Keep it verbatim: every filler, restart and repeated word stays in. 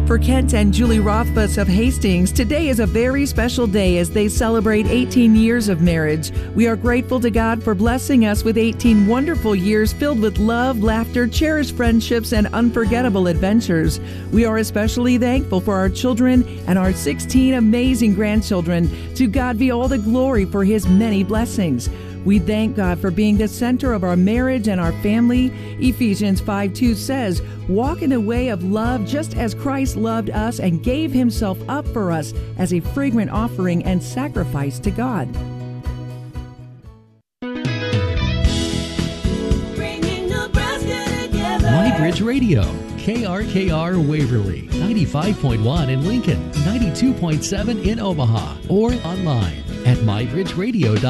For Kent and Julie Rothfuss of Hastings, today is a very special day as they celebrate eighteen years of marriage. We are grateful to God for blessing us with eighteen wonderful years filled with love, laughter, cherished friendships, and unforgettable adventures. We are especially thankful for our children and our sixteen amazing grandchildren. To God be all the glory for His many blessings. We thank God for being the center of our marriage and our family. Ephesians five two says, "Walk in the way of love just as Christ loved us and gave Himself up for us as a fragrant offering and sacrifice to God." MyBridge Radio, K R K R Waverly, ninety-five point one in Lincoln, ninety-two point seven in Omaha, or online at my bridge radio dot com.